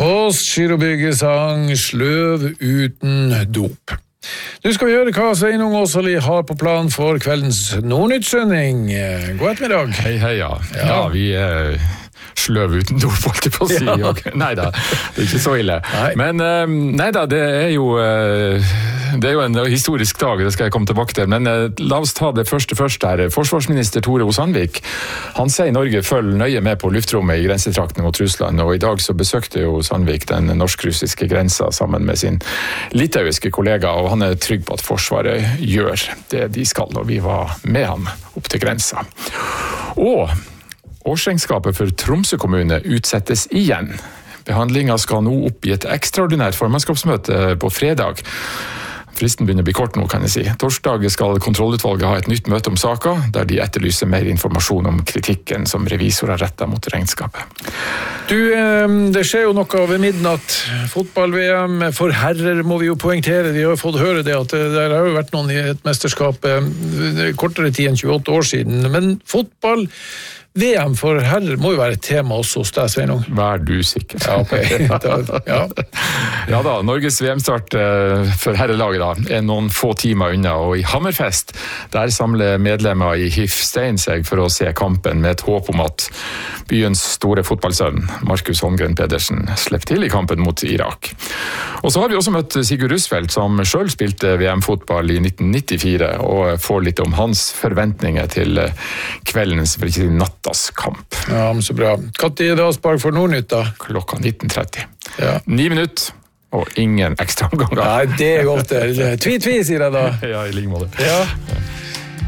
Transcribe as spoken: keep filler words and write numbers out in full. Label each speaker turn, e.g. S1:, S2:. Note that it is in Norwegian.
S1: Ås Skirobyggesang, sløv uten dop. Du skal vi høre hva Sveinung Åsali har på plan for kveldens Nordnytt-sending. God ettermiddag.
S2: Hei, hei, ja. Ja, ja vi er sløv uten dop, holdt jeg på å si. Ja. Okay. Neida, det er ikke så ille. Nei. Men um, neida, det er jo uh, det er jo en historisk dag, det skal jeg komme tilbake til. Men uh, la oss ta det første først her. Forsvarsminister Tore O. Sandvik, han sier Norge følger nøye med på luftrommet i grensetraktene mot Russland, og i dag så besøkte jo Sandvik den norsk-russiske grensa sammen med sin litauiske kollega, og han er trygg på at Forsvaret gjør det de skal, og vi var med ham opp til grensa. Og årsregnskapet for Tromsø kommune utsettes igjen. Behandlingen skal nå opp i et ekstraordinært formannskapsmøte på fredag. Fristen begynner å bli kort nå, kan jeg si. Torsdag skal kontrollutvalget ha et nytt møte om saka, der de etterlyser mer informasjon om kritikken som revisor har rettet mot regnskapet.
S1: Du, det skjer jo noe ved midnatt. Fotball-V M for herrer må vi jo poengtere. Vi har jo fått høre det at det har jo vært noen i et mesterskap kortere tid enn tjueåtte år siden. Men fotball V M for herrer må jo være et tema også hos deg, Sveinung.
S2: Vær du sikker.
S1: Ja, ok. Da, ja.
S2: ja da, Norges V M-start for herrelaget da, er noen få timer unna, og i Hammerfest, der samler medlemmer i H I F Stein seg for å se kampen med et håp om at byens store fotballsønn, Markus Holmgren Pedersen, slipper til i kampen mot Irak. Og så har vi også møtt Sigurd Rusfeldt, som selv spilte V M-fotball i nitten nittifire, og får litt om hans forventninger til kveldens, for ikke natt, kamp.
S1: Ja, men så bra. Hva tid er det avspark for Nordnytt da?
S2: Klokka nitten tretti.
S1: Ja.
S2: Ni minutter, og ingen ekstra omganger.
S1: Nei, det er godt det. Tvi-tvi, sier jeg da.
S2: Ja, i like måte.
S1: Ja.